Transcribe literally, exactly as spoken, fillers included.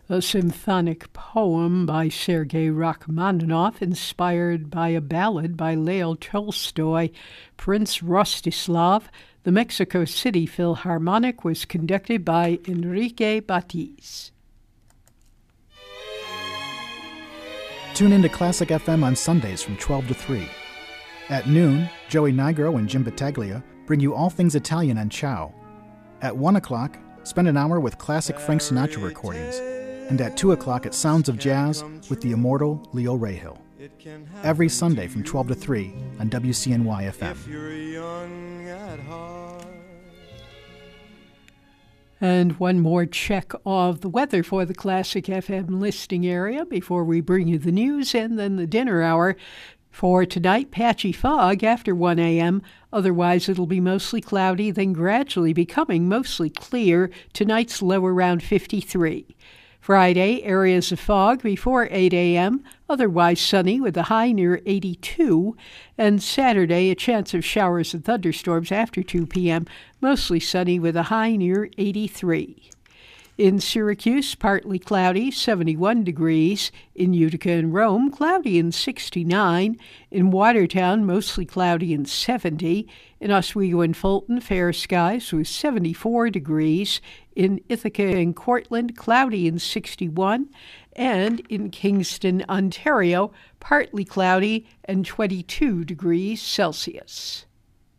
A symphonic poem by Sergei Rachmaninoff, inspired by a ballad by Leo Tolstoy, Prince Rostislav. The Mexico City Philharmonic was conducted by Enrique Batiz. Tune into Classic F M on Sundays from twelve to three. At noon, Joey Nigro and Jim Battaglia bring you all things Italian on Ciao. At one o'clock, spend an hour with classic Frank Sinatra recordings. And at two o'clock at Sounds of Jazz with the immortal Leo Rahill. Every Sunday from twelve to three on W C N Y F M. And one more check of the weather for the Classic F M listing area before we bring you the news and then the dinner hour. For tonight, patchy fog after one a.m. Otherwise, it'll be mostly cloudy, then gradually becoming mostly clear. Tonight's low around fifty-three. Friday, areas of fog before eight a.m., otherwise sunny with a high near eighty-two. And Saturday, a chance of showers and thunderstorms after two p.m., mostly sunny with a high near eighty-three. In Syracuse, partly cloudy, seventy-one degrees. In Utica and Rome, cloudy and sixty-nine. In Watertown, mostly cloudy and seventy. In Oswego and Fulton, fair skies with seventy-four degrees. In Ithaca and Cortland, cloudy and sixty-one. And in Kingston, Ontario, partly cloudy and twenty-two degrees Celsius.